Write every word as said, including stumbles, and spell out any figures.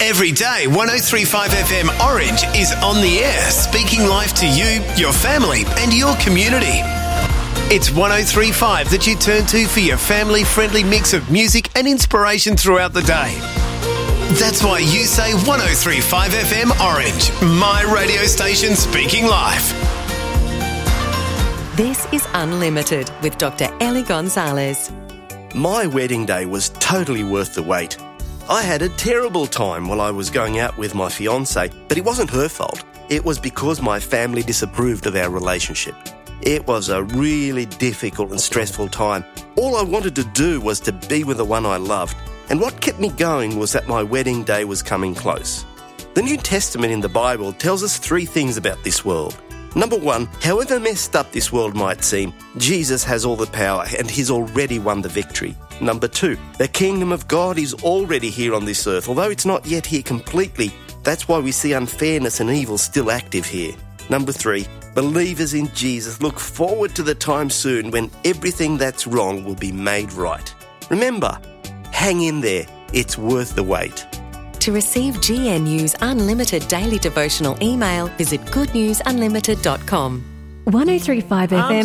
Every day, one oh three point five F M Orange is on the air, speaking life to you, your family and your community. It's one oh three point five that you turn to for your family-friendly mix of music and inspiration throughout the day. That's why you say one oh three point five F M Orange, my radio station speaking life. This is Unlimited with Doctor Ellie Gonzalez. My wedding day was totally worth the wait. I had a terrible time while I was going out with my fiancée, but it wasn't her fault. It was because my family disapproved of our relationship. It was a really difficult and stressful time. All I wanted to do was to be with the one I loved, and what kept me going was that my wedding day was coming close. The New Testament in the Bible tells us three things about this world. Number one, however messed up this world might seem, Jesus has all the power and he's already won the victory. Number two, the kingdom of God is already here on this earth, although it's not yet here completely. That's why we see unfairness and evil still active here. Number three, believers in Jesus look forward to the time soon when everything that's wrong will be made right. Remember, hang in there. It's worth the wait. To receive G N U's unlimited daily devotional email, visit good news unlimited dot com. one oh three point five F M